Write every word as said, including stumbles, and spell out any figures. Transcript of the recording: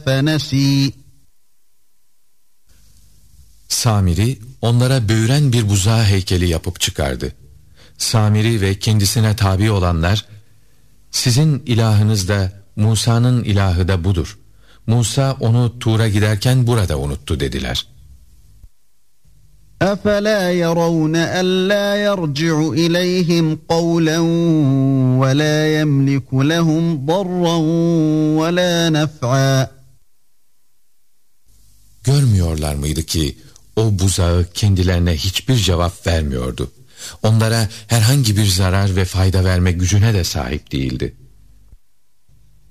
فنسي. Samiri onlara büyüren bir buzağı heykeli yapıp çıkardı. Samiri ve kendisine tabi olanlar, sizin ilahınız da Musa'nın ilahı da budur. Musa onu Tur'a giderken burada unuttu dediler. أَفَلَا يَرَوْنَ أَلَّا يَرْجِعُ إِلَيْهِمْ قَوْلًا وَلَا يَمْلِكُ لَهُمْ ضَرًّا وَلَا نَفْعًا. Görmüyorlar mıydı ki o buzağı kendilerine hiçbir cevap vermiyordu. Onlara herhangi bir zarar ve fayda verme gücüne de sahip değildi.